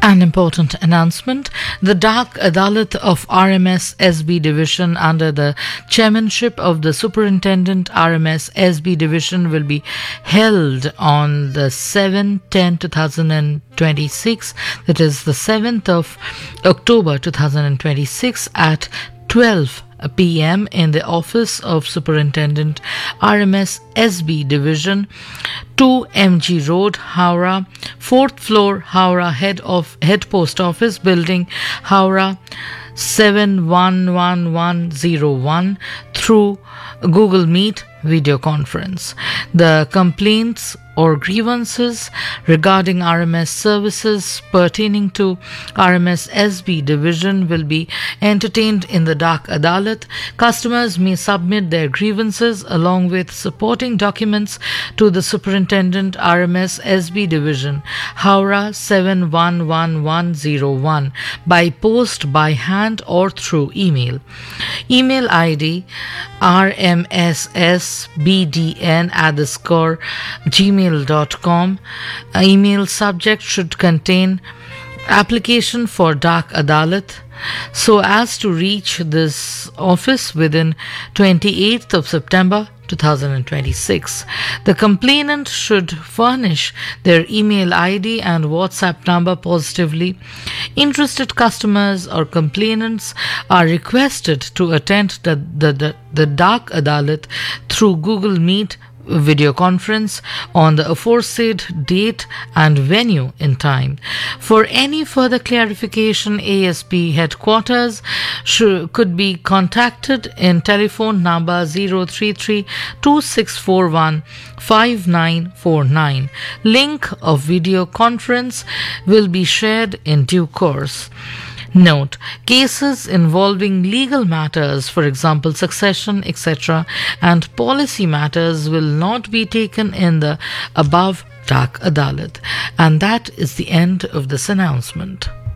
An important announcement. The Dak Adalat of RMS SB Division under the chairmanship of the Superintendent RMS SB Division will be held on the 7/10/2026, that is the 7th of October 2026 at 12 p.m. in the office of Superintendent RMS SB Division, 2 MG Road, Howrah, 4th floor, Howrah Head Post Office Building, Howrah 711101, through Google Meet video conference. The complaints or grievances regarding RMS services pertaining to RMS SB Division will be entertained in the Dak Adalat. Customers may submit their grievances along with supporting documents to the Superintendent RMS SB Division, Howrah 711101, by post, by hand, or through email. Email ID rmssbdn@gmail.com. Email subject should contain application for Dak Adalat, so as to reach this office within 28th of September 2026. The complainant should furnish their email ID and WhatsApp number positively. Interested customers or complainants are requested to attend the Dak Adalat through Google Meet video conference on the aforesaid date and venue in time. For any further clarification, ASP headquarters could be contacted in telephone number 033-2641-5949. Link of video conference will be shared in due course. Note: cases involving legal matters, for example succession, etc., and policy matters will not be taken in the above Dak Adalat. And that is the end of this announcement.